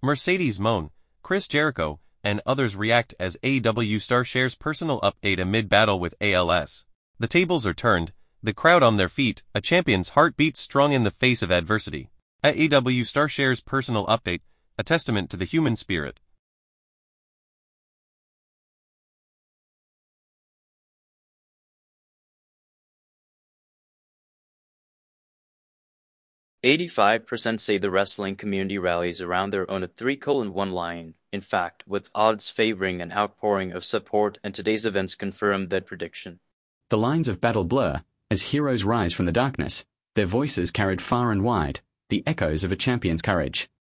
Mercedes moan, Chris Jericho, and others react as AEW star shares personal update amid battle with ALS. The tables are turned, the crowd on their feet, a champion's heart beats strong in the face of adversity. AEW star shares personal update, a testament to the human spirit. "85% say the wrestling community rallies around their own 3:1 line. In fact, with odds favoring an outpouring of support, and today's events confirm that prediction. The lines of battle blur as heroes rise from the darkness, their voices carried far and wide, the echoes of a champion's courage.